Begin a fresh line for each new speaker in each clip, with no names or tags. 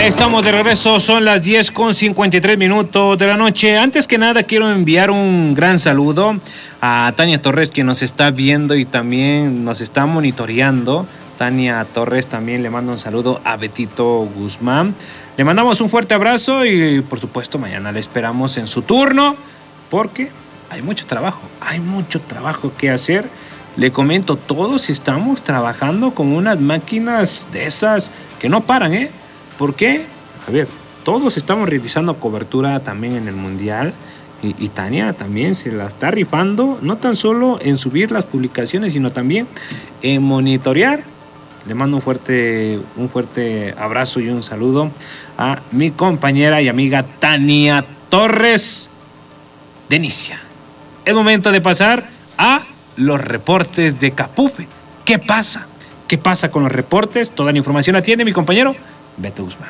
Estamos de regreso, son las 10:53 de la noche. Antes que nada quiero enviar un gran saludo a Tania Torres, que nos está viendo y también nos está monitoreando. Tania Torres también le manda un saludo a Betito Guzmán. Le mandamos un fuerte abrazo y por supuesto mañana le esperamos en su turno porque hay mucho trabajo que hacer. Le comento, todos estamos trabajando con unas máquinas de esas que no paran, ¿eh? ¿Por qué? A ver, todos estamos realizando cobertura también en el Mundial y Tania también se la está rifando, no tan solo en subir las publicaciones, sino también en monitorear. Le mando un fuerte abrazo y un saludo a mi compañera y amiga Tania Torres de Nicia. Es momento de pasar a los reportes de Capufe. ¿Qué pasa? ¿Qué pasa con los reportes? Toda la información la tiene mi compañero Beto Guzmán.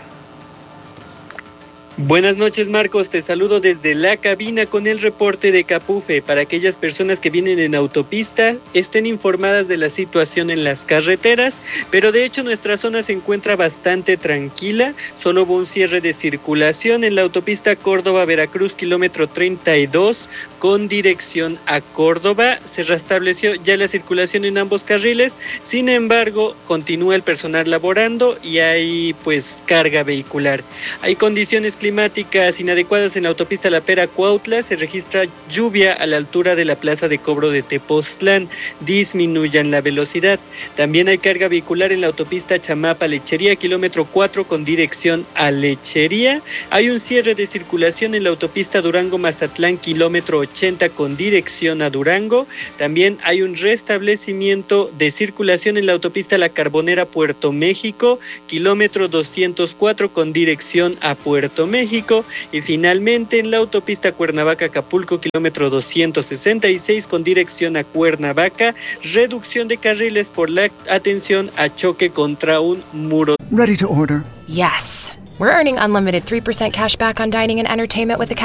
Buenas noches, Marcos, te saludo desde la cabina con el reporte de Capufe. Para aquellas personas que vienen en autopista, estén informadas de la situación en las carreteras, pero de hecho nuestra zona se encuentra bastante tranquila. Solo hubo un cierre de circulación en la autopista Córdoba-Veracruz, kilómetro 32, con dirección a Córdoba. Se restableció ya la circulación en ambos carriles, sin embargo, continúa el personal laborando y hay pues carga vehicular. Hay condiciones climáticas inadecuadas en la autopista La Pera-Cuautla. Se registra lluvia a la altura de la plaza de cobro de Tepoztlán. Disminuyan la velocidad. También hay carga vehicular en la autopista Chamapa-Lechería, kilómetro 4, con dirección a Lechería. Hay un cierre de circulación en la autopista Durango-Mazatlán, kilómetro 80, con dirección a Durango. También hay un restablecimiento de circulación en la autopista La Carbonera-Puerto México, kilómetro 204, con dirección a Puerto México. Y finalmente en la autopista Cuernavaca-Acapulco, kilómetro 266, con dirección a Cuernavaca, reducción de carriles por la atención a choque contra un muro.
Ready to order?
Yes. We're earning unlimited 3% cash back on dining and entertainment with the